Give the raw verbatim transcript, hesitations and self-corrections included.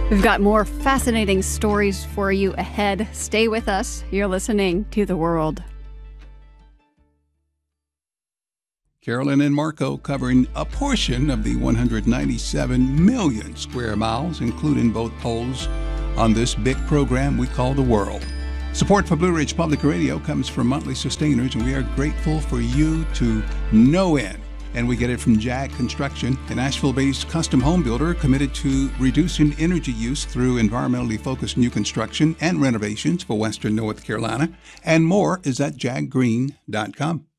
We've got more fascinating stories for you ahead. Stay with us. You're listening to The World. Carolyn and Marco covering a portion of the one hundred ninety-seven million square miles, including both poles, on this big program we call The World. Support for Blue Ridge Public Radio comes from monthly sustainers, and we are grateful for you to no end. And we get it from Jag Construction, an Asheville-based custom home builder committed to reducing energy use through environmentally focused new construction and renovations for Western North Carolina. And more is at jag green dot com.